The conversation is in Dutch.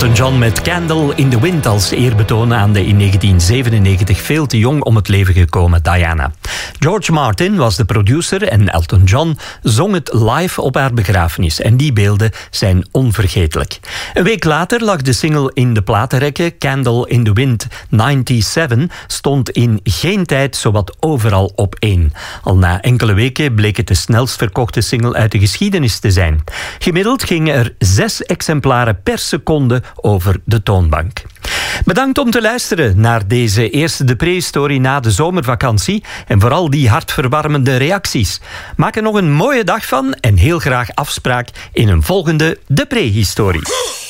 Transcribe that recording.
Elton John met Candle in the Wind als eerbetoon aan de in 1997 veel te jong om het leven gekomen Diana. George Martin was de producer en Elton John zong het live op haar begrafenis. En die beelden zijn onvergetelijk. Een week later lag de single in de platenrekken. Candle in the Wind 97 stond in geen tijd zowat overal op 1. Al na enkele weken bleek het de snelst verkochte single uit de geschiedenis te zijn. Gemiddeld gingen er 6 exemplaren per seconde over de toonbank. Bedankt om te luisteren naar deze eerste De Prehistorie na de zomervakantie en vooral die hartverwarmende reacties. Maak er nog een mooie dag van en heel graag afspraak in een volgende De Prehistorie.